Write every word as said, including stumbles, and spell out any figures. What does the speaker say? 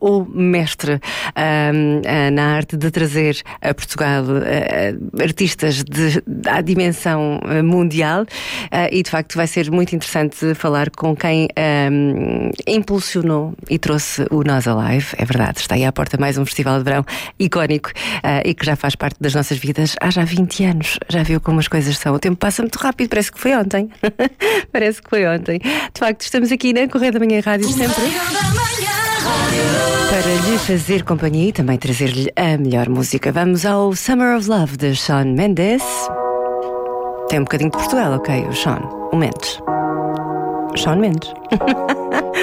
o mestre um, na arte de trazer a Portugal uh, artistas de, à dimensão mundial, uh, e de facto vai ser muito interessante falar com quem um, impulsionou e trouxe o Nós Alive. É verdade, está aí à porta mais um festival de verão icónico, uh, e que já faz parte das nossas vidas há já vinte anos. Já viu como as coisas são? O tempo passa muito rápido, parece que foi ontem. Parece que foi ontem. De facto, estamos aqui na Correio da Manhã Rádio sempre para lhe fazer companhia e também trazer-lhe a melhor música. Vamos ao Summer of Love de Shawn Mendes. Tem um bocadinho de Portugal, ok? O Shawn, o Mendes. Shawn Mendes.